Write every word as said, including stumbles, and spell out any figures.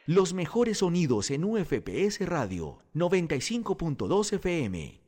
Los mejores sonidos en U F P S Radio noventa y cinco punto dos F M.